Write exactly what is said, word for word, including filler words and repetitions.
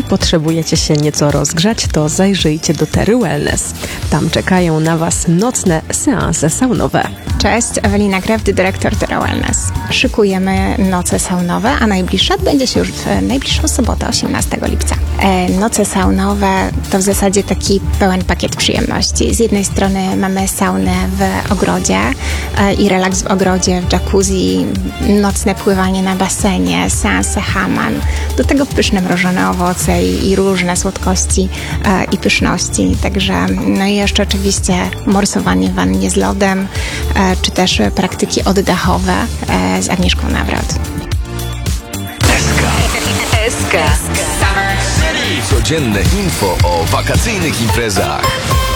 Potrzebujecie się nieco rozgrzać, to zajrzyjcie do Terry Wellness. Tam czekają na Was nocne seanse saunowe. Cześć, Ewelina Krewdy, dyrektor Terry Wellness. Szykujemy noce saunowe, a najbliższa odbędzie się już w najbliższą sobotę, osiemnastego lipca. E, noce saunowe to w zasadzie taki pełen pakiet przyjemności. Z jednej strony mamy saunę w ogrodzie e, i relaks w ogrodzie, w jacuzzi, nocne pływanie na basenie, seanse haman, do tego pyszne mrożone owoce i, i różne słodkości e, i pyszności. Także no i jeszcze oczywiście morsowanie w wannie z lodem, e, czy też praktyki oddechowe e, z Agnieszką Nawrot. S K. S K. Codzienne info o wakacyjnych imprezach.